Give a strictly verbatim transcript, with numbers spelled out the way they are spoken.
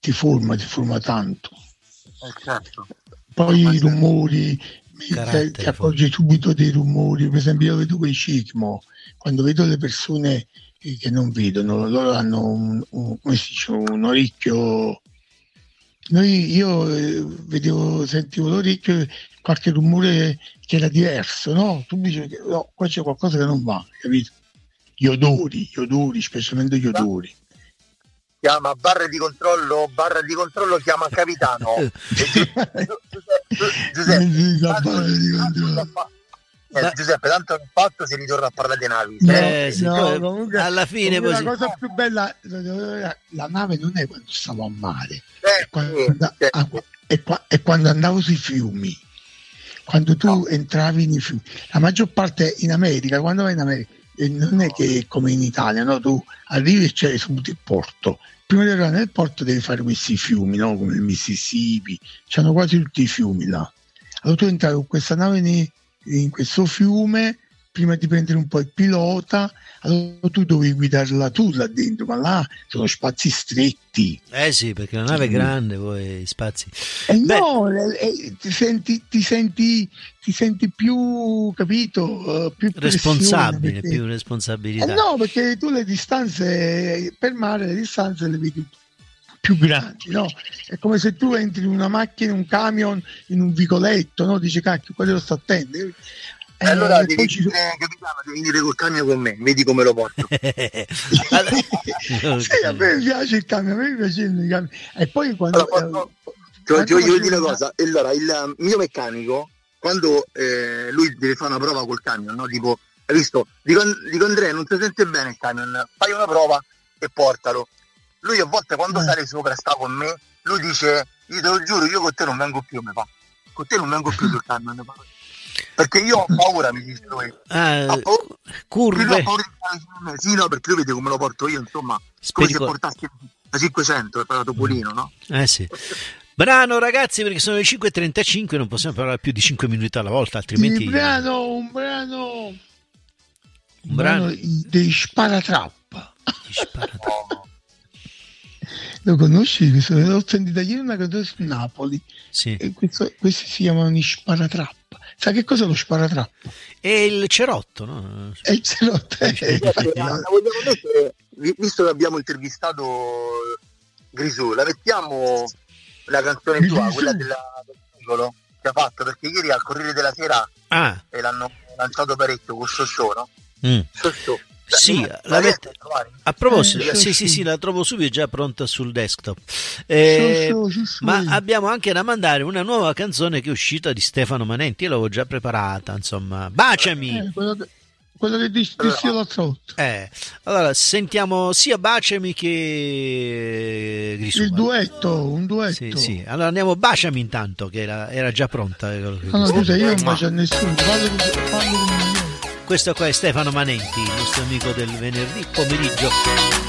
ti forma, ti forma tanto. Eh, certo. Poi i rumori, Carattere, ti accorgi subito dei rumori. Per esempio io vedo quei cicmo, quando vedo le persone che non vedono, loro hanno un, un, come si dice, un orecchio. Noi, io eh, vedevo, sentivo l'orecchio, qualche rumore che era diverso, no? Tu dici che no, qua c'è qualcosa che non va, capito? Gli odori, gli odori, specialmente gli odori. Chiama barra di controllo, barra di controllo chiama capitano. Giuseppe, tanto, eh, Giuseppe, tanto non fatto si ritorna a parlare di navi. Eh, sì, no, poi, comunque, alla fine comunque poi la si... cosa più bella, la, la nave non è quando stavo a mare, Eh, è, quando, sì, a, è, è quando andavo sui fiumi, quando tu no. entravi nei fiumi. La maggior parte in America, quando vai in America, eh, non è che è come in Italia, no? Tu arrivi e c'è subito il porto. Prima di arrivare nel porto devi fare questi fiumi, no? Come il Mississippi, c'hanno quasi tutti i fiumi là. Allora tu entravi con questa nave nei, in questo fiume, prima di prendere un po' il pilota, allora tu dovevi guidarla tu là dentro, ma là sono spazi stretti. Eh sì, perché la nave è grande, poi spazi. Eh no, eh, ti senti, ti senti, ti senti più, capito, uh, più responsabile, perché, più responsabilità. Eh no, perché tu le distanze per mare, le distanze le vedi più grandi, no? È come se tu entri in una macchina, in un camion, in un vicoletto, no? Dici cacchio, qua devo stare attento. Eh, allora devi, ci... eh, capitano, devi venire col camion con me, vedi come lo porto. Sì, a me piace il camion, a me piace il camion. E poi quando allora, eh, ti voglio dire una cosa, allora il mio meccanico quando eh, lui deve fare una prova col camion, no? Tipo, hai visto, dico, dico Andrea, non ti sente bene il camion, fai una prova e portalo. Lui a volte quando eh. sale sopra sta con me, lui dice, io te lo giuro, io con te non vengo più, mi fa, con te non vengo più sul camion, perché io ho paura, mi dice lui. Ah, ha paura, curve. Ho paura di sì, no, perché lui vede come lo porto io, insomma, come se portassi a cinquecento per la Topolino, no? Eh sì. Brano ragazzi, perché sono le cinque e trentacinque, non possiamo parlare più di cinque minuti alla volta, altrimenti... Un brano, un brano... Un brano... di Sparatrappa. Di Sparatrappa. Lo conosci? L'ho sentita ieri una canzone su Napoli. Sì. E questo, questi si chiamano Sparatrappa. Sai che cosa è lo Sparatrappa? È il cerotto, no? È il cerotto. Eh, eh, vogliamo mettere, visto che abbiamo intervistato Grisù, la mettiamo la canzone Grisù. Tua, quella della, del singolo che ha fatto, perché ieri al Corriere della Sera ah. e l'hanno lanciato parecchio con sto show, no? Mm. Sto show. Sì, la la met... a proposito, eh, sì, sì, sì, la trovo subito, è già pronta sul desktop. Eh, so, so, so, ma abbiamo anche da mandare una nuova canzone che è uscita di Stefano Manenti, io l'avevo già preparata, insomma, Baciami. Eh, quello che, quello che dissi allora, l'altra volta. Eh, allora sentiamo sia Baciami che Grisù. Il duetto, un duetto. Sì, sì. Allora andiamo Baciami intanto, che era, era già pronta. No, no, scusa, io non bacio a nessuno, parlo con Questo qua è Stefano Manenti, il nostro amico del venerdì pomeriggio.